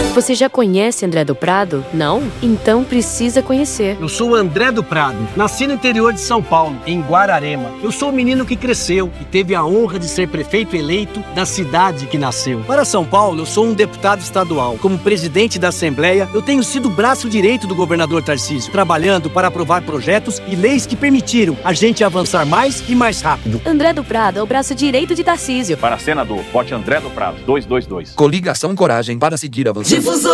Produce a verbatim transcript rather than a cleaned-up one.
Você já conhece André do Prado? Não? Então precisa conhecer. Eu sou o André do Prado. Nasci no interior de São Paulo, em Guararema. Eu sou o menino que cresceu e teve a honra de ser prefeito eleito da cidade que nasceu. Para São Paulo, eu sou um deputado estadual. Como presidente da Assembleia, eu tenho sido o braço direito do governador Tarcísio, trabalhando para aprovar projetos e leis que permitiram a gente avançar mais e mais rápido. André do Prado é o braço direito de Tarcísio. Para senador, vote André do Prado, dois dois dois. Coligação Coragem para seguir avançando.